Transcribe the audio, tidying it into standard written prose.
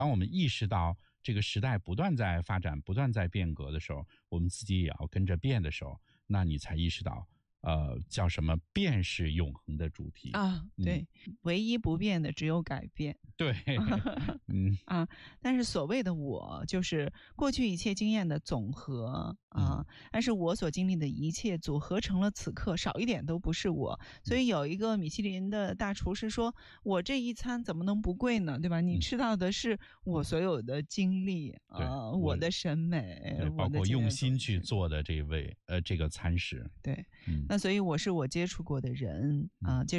当我们意识到这个时代不断在发展、不断在变革的时候，我们自己也要跟着变的时候，那你才意识到，叫什么变是永恒的主题啊，对，唯一不变的只有改变。 对， 但是所谓的我，就是过去一切经验的总和但是我所经历的一切组合成了此刻，少一点都不是我。所以有一个米其林的大厨师说，我这一餐怎么能不贵呢？对吧？你吃到的是我所有的经历我的审美， 包括用心去做的这个餐食。 对，那所以我是我接触过的人接